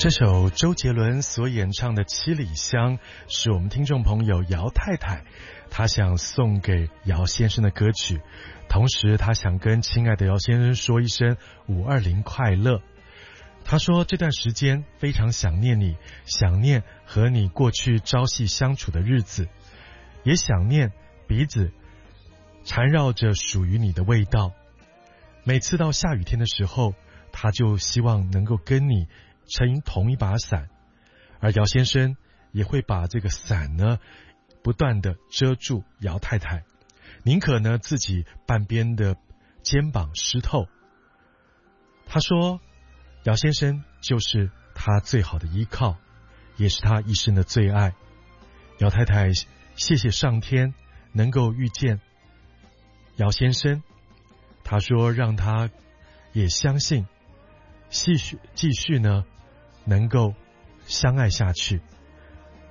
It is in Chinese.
这首周杰伦所演唱的《七里香》是我们听众朋友姚太太她想送给姚先生的歌曲，同时她想跟亲爱的姚先生说一声520快乐。她说这段时间非常想念你，想念和你过去朝夕相处的日子，也想念鼻子缠绕着属于你的味道。每次到下雨天的时候，她就希望能够跟你撑同一把伞，而姚先生也会把这个伞呢不断的遮住姚太太，宁可呢自己半边的肩膀湿透。他说姚先生就是他最好的依靠，也是他一生的最爱。姚太太谢谢上天能够遇见姚先生，他说让他也相信继续呢能够相爱下去。